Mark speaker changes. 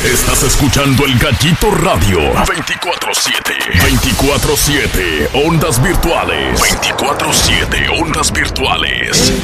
Speaker 1: Estás escuchando El Gallito Radio. 24/7. 24/7. Ondas virtuales. 24/7. Ondas virtuales.